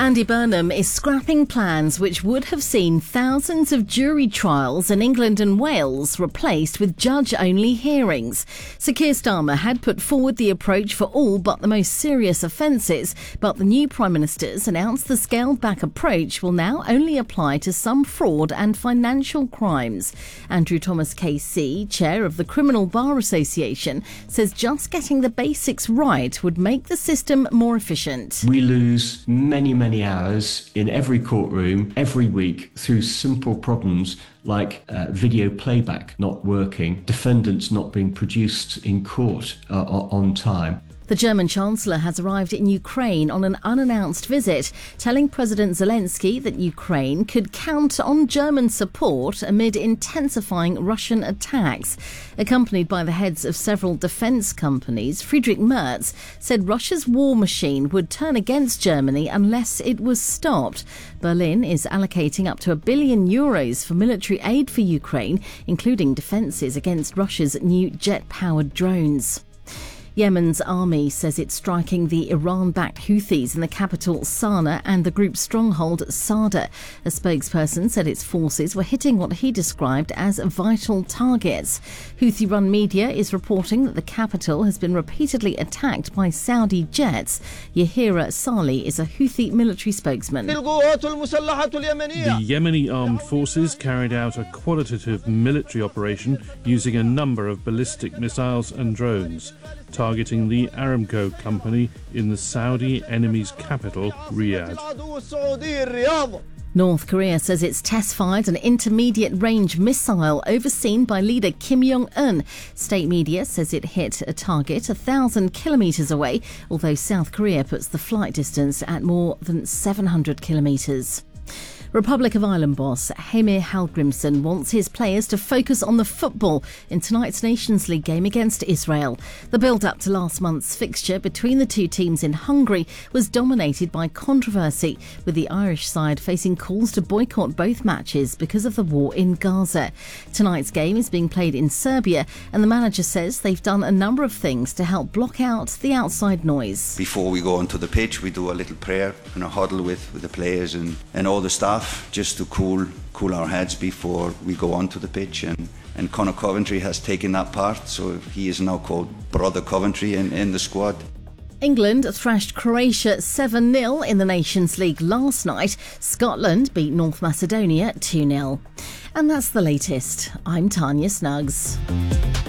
Andy Burnham is scrapping plans which would have seen thousands of jury trials in England and Wales replaced with judge-only hearings. Sir Keir Starmer had put forward the approach for all but the most serious offences, but the new Prime Minister's announced the scaled-back approach will now only apply to some fraud and financial crimes. Andrew Thomas KC, chair of the Criminal Bar Association, says just getting the basics right would make the system more efficient. We lose many hours in every courtroom every week through simple problems like video playback not working, defendants not being produced in court on time. The German Chancellor has arrived in Ukraine on an unannounced visit, telling President Zelensky that Ukraine could count on German support amid intensifying Russian attacks. Accompanied by the heads of several defence companies, Friedrich Merz said Russia's war machine would turn against Germany unless it was stopped. Berlin is allocating up to €1 billion for military aid for Ukraine, including defences against Russia's new jet-powered drones. Yemen's army says it's striking the Iran-backed Houthis in the capital Sana'a and the group's stronghold Sada. A spokesperson said its forces were hitting what he described as vital targets. Houthi-run media is reporting that the capital has been repeatedly attacked by Saudi jets. Yahira Saleh is a Houthi military spokesman. The Yemeni armed forces carried out a qualitative military operation using a number of ballistic missiles and drones, targeting the Aramco company in the Saudi enemy's capital, Riyadh. North Korea says it's test-fired an intermediate-range missile overseen by leader Kim Jong-un. State media says it hit a target 1,000 kilometres away, although South Korea puts the flight distance at more than 700 kilometres. Republic of Ireland boss Heimir Hallgrímsson wants his players to focus on the football in tonight's Nations League game against Israel. The build-up to last month's fixture between the two teams in Hungary was dominated by controversy, with the Irish side facing calls to boycott both matches because of the war in Gaza. Tonight's game is being played in Serbia, and the manager says they've done a number of things to help block out the outside noise. Before we go onto the pitch, we do a little prayer and a huddle with the players and all the staff, just to cool our heads before we go onto the pitch. And Conor Coventry has taken that part, so he is now called Brother Coventry in the squad. England thrashed Croatia 7-0 in the Nations League last night. Scotland beat North Macedonia 2-0. And that's the latest. I'm Tanya Snuggs.